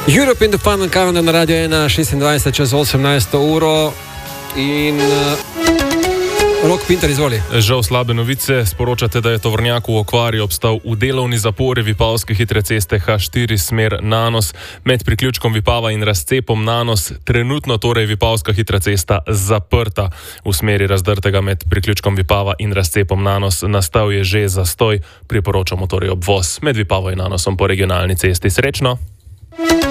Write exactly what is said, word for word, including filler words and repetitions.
Europe in the Fun Calendar na Radio ena, šestindvajset čez osemnajsto uro in uh, Rok Pintar, izvoli. Žal slabe novice, sporočate, da je tovornjak v okvari obstal v delovni zapori Vipavske hitre ceste ha štiri smer Nanos med priključkom Vipava in razcepom Nanos. Trenutno torej Vipavska hitra cesta zaprta v smeri razdrtega med priključkom Vipava in razcepom Nanos. Nastal je že zastoj, priporočamo torej obvoz med Vipavo in Nanosom po regionalni cesti. Srečno!